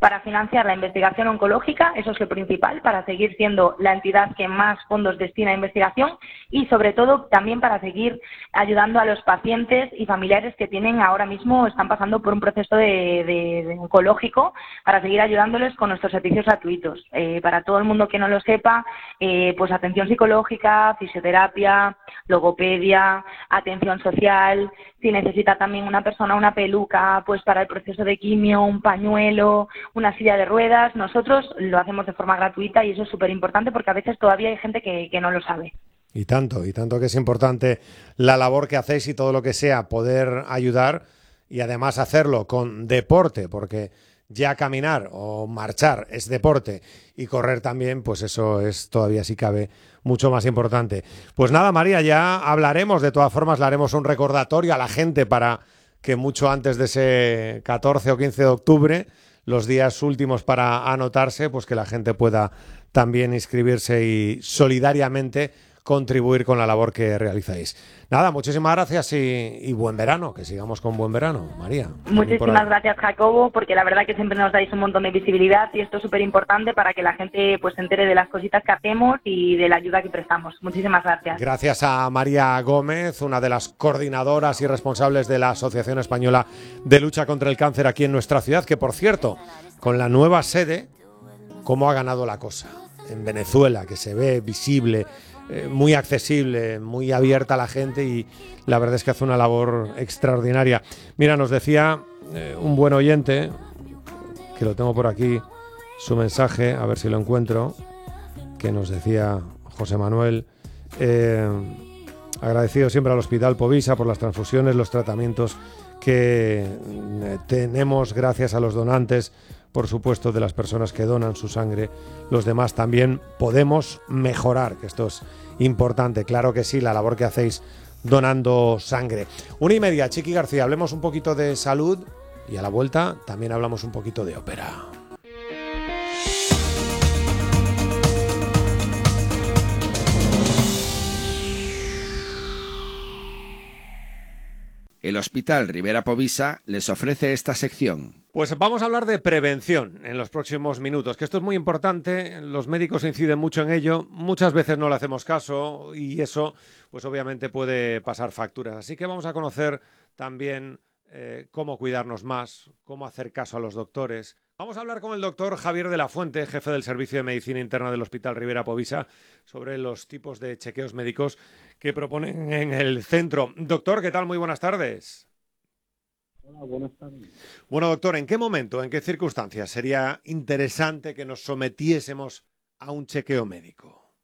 para financiar la investigación oncológica, eso es lo principal, para seguir siendo la entidad que más fondos destina a investigación y sobre todo también para seguir ayudando a los pacientes y familiares que tienen ahora mismo, están pasando por un proceso de oncológico, para seguir ayudándoles con nuestros servicios gratuitos. Para todo el mundo que no lo sepa, pues atención psicológica, fisioterapia, logopedia, atención social, si necesita también una persona una peluca, pues para el proceso de quimio, un pañuelo, una silla de ruedas, nosotros lo hacemos de forma gratuita y eso es súper importante porque a veces todavía hay gente que no lo sabe. Y tanto que es importante la labor que hacéis y todo lo que sea poder ayudar y además hacerlo con deporte, porque ya caminar o marchar es deporte y correr también, pues eso es todavía, si cabe, mucho más importante. Pues nada, María, ya hablaremos, de todas formas le haremos un recordatorio a la gente para que mucho antes de ese 14 o 15 de octubre, los días últimos para anotarse, pues que la gente pueda también inscribirse y solidariamente contribuir con la labor que realizáis. Nada, muchísimas gracias y buen verano, que sigamos con buen verano, María. Muchísimas gracias, Jacobo, porque la verdad que siempre nos dais un montón de visibilidad y esto es súper importante para que la gente pues se entere de las cositas que hacemos y de la ayuda que prestamos. Muchísimas gracias. Gracias a María Gómez, una de las coordinadoras y responsables de la Asociación Española de Lucha contra el Cáncer aquí en nuestra ciudad, que por cierto, con la nueva sede, cómo ha ganado la cosa en Venezuela, que se ve visible, muy accesible, muy abierta a la gente y la verdad es que hace una labor extraordinaria. Mira, nos decía un buen oyente, que lo tengo por aquí, su mensaje, a ver si lo encuentro, que nos decía José Manuel, agradecido siempre al Hospital Povisa por las transfusiones, los tratamientos que tenemos gracias a los donantes, por supuesto, de las personas que donan su sangre. Los demás también podemos mejorar, que esto es importante, claro que sí, la labor que hacéis donando sangre. 1:30, Chiqui García, hablemos un poquito de salud y a la vuelta también hablamos un poquito de ópera. El Hospital Ribera Povisa les ofrece esta sección. Pues vamos a hablar de prevención en los próximos minutos, que esto es muy importante, los médicos inciden mucho en ello, muchas veces no le hacemos caso y eso pues obviamente puede pasar facturas. Así que vamos a conocer también cómo cuidarnos más, cómo hacer caso a los doctores. Vamos a hablar con el doctor Javier de la Fuente, jefe del Servicio de Medicina Interna del Hospital Ribera Povisa, sobre los tipos de chequeos médicos que proponen en el centro. Doctor, ¿qué tal? Muy buenas tardes. Hola, buenas tardes. Bueno, doctor, ¿en qué momento, en qué circunstancias sería interesante que nos sometiésemos a un chequeo médico?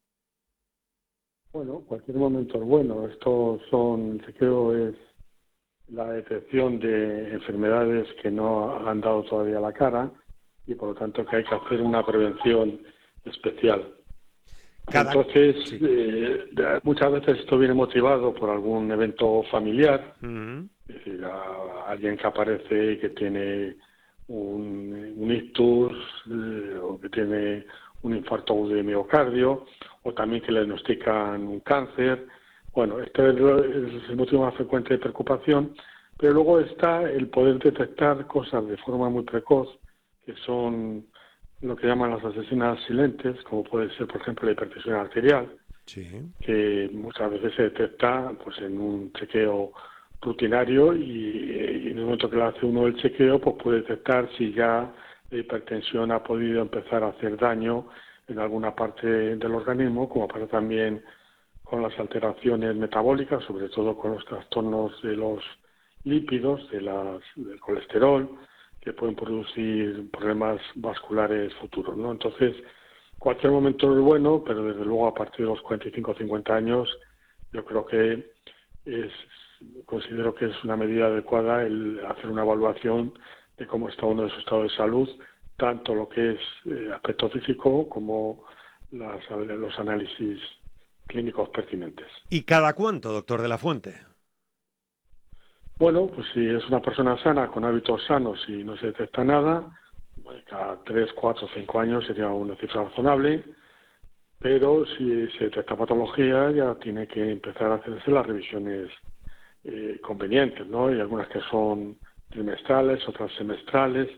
Bueno, cualquier momento es bueno. El chequeo es la detección de enfermedades que no han dado todavía la cara y por lo tanto que hay que hacer una prevención especial. Entonces, sí. Muchas veces esto viene motivado por algún evento familiar, es decir, alguien que aparece y que tiene un ictus o que tiene un infarto agudo de miocardio o también que le diagnostican un cáncer. Bueno, este es el motivo más frecuente de preocupación, pero luego está el poder detectar cosas de forma muy precoz, que son lo que llaman las asesinas silentes, como puede ser, por ejemplo, la hipertensión arterial, sí, que muchas veces se detecta pues en un chequeo rutinario y en el momento que le hace uno el chequeo, pues puede detectar si ya la hipertensión ha podido empezar a hacer daño en alguna parte del organismo, como pasa también con las alteraciones metabólicas, sobre todo con los trastornos de los lípidos, del colesterol, que pueden producir problemas vasculares futuros, ¿no? Entonces, cualquier momento es bueno, pero desde luego a partir de los 45 o 50 años, yo creo que considero que es una medida adecuada el hacer una evaluación de cómo está uno de su estado de salud, tanto lo que es aspecto físico como los análisis clínicos pertinentes. ¿Y cada cuánto, doctor de la Fuente? Bueno, pues si es una persona sana, con hábitos sanos y no se detecta nada, cada 3, 4, 5 años sería una cifra razonable, pero si se detecta patología ya tiene que empezar a hacerse las revisiones convenientes, ¿no? Hay algunas que son trimestrales, otras semestrales,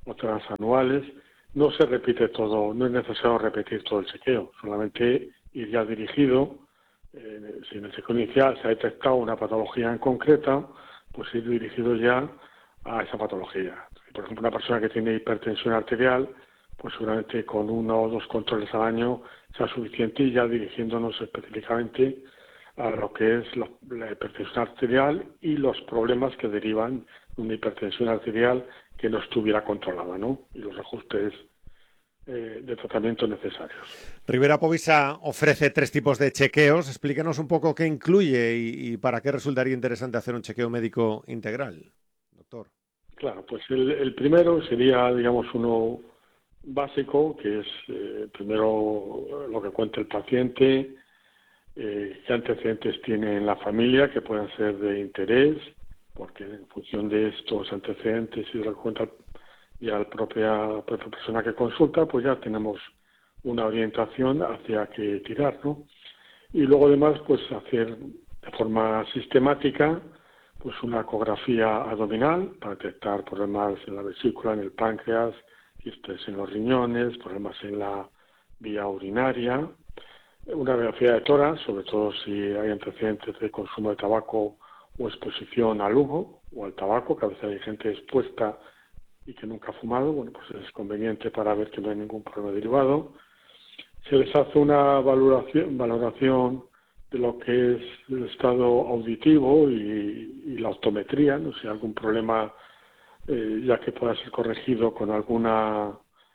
otras anuales. No se repite todo, no es necesario repetir todo el chequeo, solamente ir ya dirigido. Si en el chequeo inicial se ha detectado una patología en concreta, pues ir dirigido ya a esa patología. Por ejemplo, una persona que tiene hipertensión arterial, pues seguramente con 1 o 2 controles al año sea suficiente, y ya dirigiéndonos específicamente a lo que es la hipertensión arterial y los problemas que derivan de una hipertensión arterial que no estuviera controlada, ¿no? Y los ajustes de tratamiento necesarios. Ribera Povisa ofrece 3 tipos de chequeos. Explíquenos un poco qué incluye y para qué resultaría interesante hacer un chequeo médico integral, doctor. Claro, pues el primero sería, digamos, uno básico, que es primero lo que cuenta el paciente, qué antecedentes tiene en la familia que puedan ser de interés, porque en función de estos antecedentes y de lo que cuenta ya la propia persona que consulta, pues ya tenemos una orientación hacia qué tirar, ¿no? Y luego además, pues hacer de forma sistemática pues una ecografía abdominal para detectar problemas en la vesícula, en el páncreas, quistes en los riñones, problemas en la vía urinaria, una radiografía de tórax, sobre todo si hay antecedentes de consumo de tabaco o exposición al humo o al tabaco, que a veces hay gente expuesta y que nunca ha fumado. Bueno, pues es conveniente para ver que no hay ningún problema derivado. Se les hace una valoración de lo que es el estado auditivo y la optometría, no sé, si hay algún problema ya que pueda ser corregido con alguna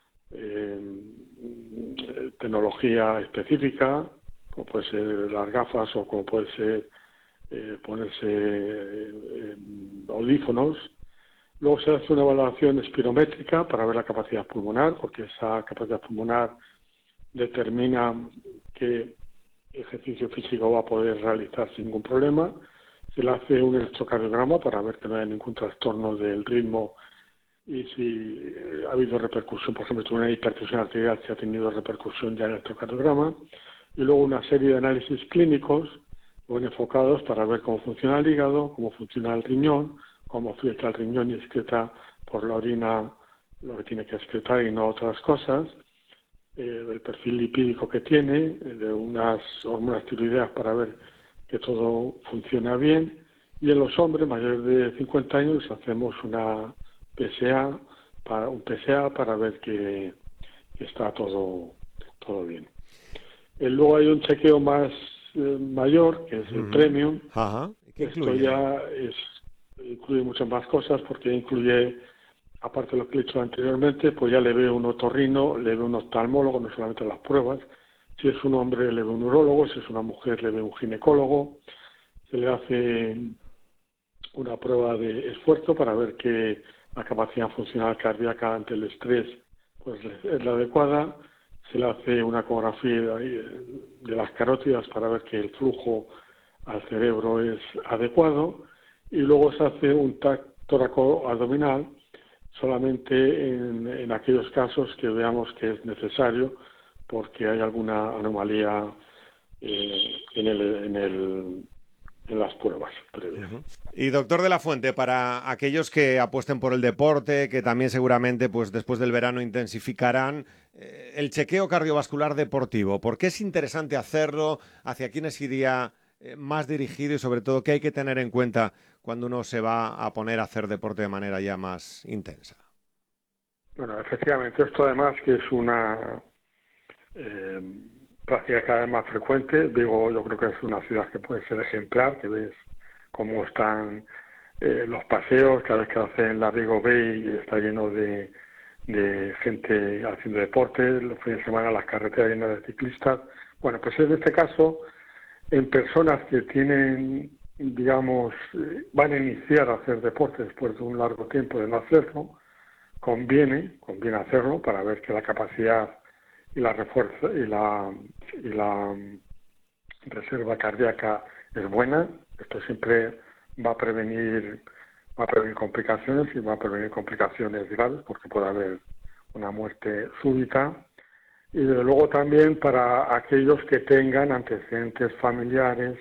tecnología específica, como puede ser las gafas o como puede ser ponerse audífonos. Luego se hace una valoración espirométrica para ver la capacidad pulmonar, porque esa capacidad pulmonar determina qué ejercicio físico va a poder realizar sin ningún problema. Se le hace un electrocardiograma para ver que no haya ningún trastorno del ritmo y si ha habido repercusión, por ejemplo, si una hipertensión arterial, si ha tenido repercusión ya en el electrocardiograma. Y luego una serie de análisis clínicos muy enfocados para ver cómo funciona el hígado, cómo funciona el riñón, cómo filtra el riñón y excreta por la orina lo que tiene que excretar y no otras cosas. El perfil lipídico que tiene, de unas hormonas tiroideas para ver que todo funciona bien. Y en los hombres mayores de 50 años hacemos un PSA para ver que está todo bien. Luego hay un chequeo más mayor, que es el Premium. Ajá. ¿Qué Esto incluye? ya incluye muchas más cosas, porque incluye, aparte de lo que he dicho anteriormente, pues ya le ve un otorrino, le ve un oftalmólogo, no solamente las pruebas. Si es un hombre, le ve un urólogo; si es una mujer, le ve un ginecólogo. Se le hace una prueba de esfuerzo para ver que la capacidad funcional cardíaca ante el estrés pues es la adecuada. Se le hace una ecografía de las carótidas para ver que el flujo al cerebro es adecuado, y luego se hace un TAC tóraco-abdominal solamente en aquellos casos que veamos que es necesario, porque hay alguna anomalía en las pruebas previas. Y doctor de la Fuente, para aquellos que apuesten por el deporte, que también seguramente pues después del verano intensificarán, el chequeo cardiovascular deportivo, ¿por qué es interesante hacerlo? ¿Hacia quiénes iría más dirigido? Y sobre todo, ¿qué hay que tener en cuenta cuando uno se va a poner a hacer deporte de manera ya más intensa? Bueno, efectivamente, esto además que es una práctica cada vez más frecuente. Digo, yo creo que es una ciudad que puede ser ejemplar, que ves cómo están los paseos, cada vez que hacen la Rigo Bay está lleno de gente haciendo deporte, los fines de semana las carreteras llenas de ciclistas. Bueno, pues en este caso, en personas que tienen, digamos, van a iniciar a hacer deporte después de un largo tiempo de no hacerlo, conviene hacerlo para ver que la capacidad y la reserva cardíaca es buena. Esto siempre va a prevenir complicaciones, y va a prevenir complicaciones graves, porque puede haber una muerte súbita. Y desde luego también para aquellos que tengan antecedentes familiares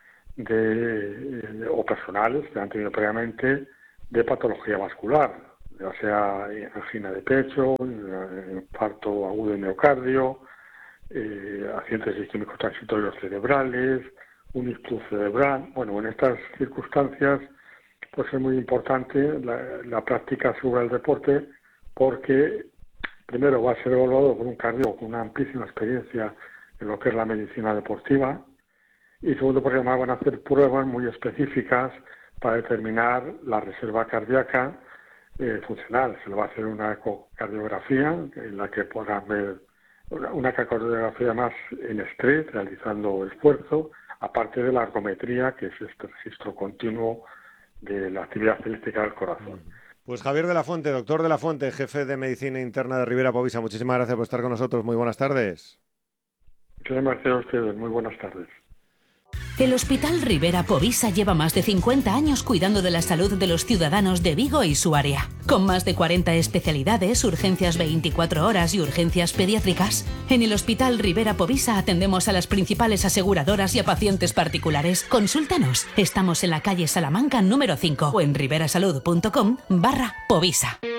o personales que han tenido previamente de patología vascular. ya sea angina de pecho, infarto agudo de miocardio, accidentes isquémicos transitorios cerebrales, un ictus cerebral. Bueno, en estas circunstancias pues es muy importante la práctica segura del deporte, porque primero va a ser evaluado por un cardiólogo con una amplísima experiencia en lo que es la medicina deportiva, y segundo porque además van a hacer pruebas muy específicas para determinar la reserva cardíaca funcional. Se le va a hacer una ecocardiografía en la que podrán ver una ecocardiografía más en estrés, realizando esfuerzo, aparte de la ergometría, que es este registro continuo de la actividad eléctrica del corazón. Pues Javier de la Fuente, doctor de la Fuente, jefe de Medicina Interna de Ribera Povisa, muchísimas gracias por estar con nosotros. Muy buenas tardes. Muchas gracias a ustedes. Muy buenas tardes. El Hospital Ribera Povisa lleva más de 50 años cuidando de la salud de los ciudadanos de Vigo y su área. Con más de 40 especialidades, urgencias 24 horas y urgencias pediátricas. En el Hospital Ribera Povisa atendemos a las principales aseguradoras y a pacientes particulares. Consúltanos. Estamos en la calle Salamanca número 5 o en riberasalud.com/Povisa.